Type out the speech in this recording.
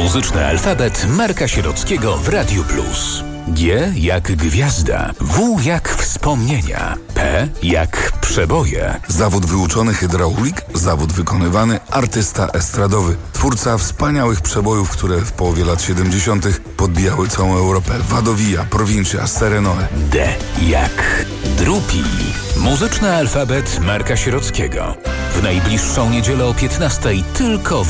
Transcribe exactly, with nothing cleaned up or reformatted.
Muzyczny alfabet Marka Sierockiego w Radiu Plus. G jak gwiazda, W jak wspomnienia, P jak przeboje. Zawód wyuczony hydraulik, zawód wykonywany artysta estradowy. Twórca wspaniałych przebojów, które w połowie lat siedemdziesiątych podbijały całą Europę. Wadowija, Provincia, Serenoe. D jak drupi. Muzyczny alfabet Marka Sierockiego. W najbliższą niedzielę o piętnastej tylko w